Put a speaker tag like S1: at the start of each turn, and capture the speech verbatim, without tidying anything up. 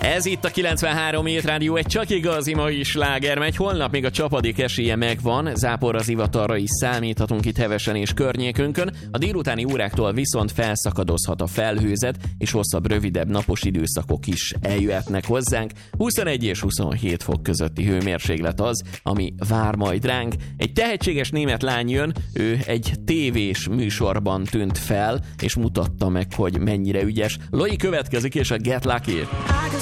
S1: Ez itt a kilencvenhárom Hét Rádió, egy csak igazi mai sláger megy. Holnap még a csapadék esélye megvan, záporra, zivatarra is számíthatunk itt Hevesen és környékünkön. A délutáni óráktól viszont felszakadozhat a felhőzet, és hosszabb, rövidebb napos időszakok is eljöhetnek hozzánk. huszonegy és huszonhét fok közötti hőmérséklet az, ami vár majd ránk. Egy tehetséges német lány jön, ő egy tévés műsorban tűnt fel, és mutatta meg, hogy mennyire ügyes. Loi következik, és a Get Lucky.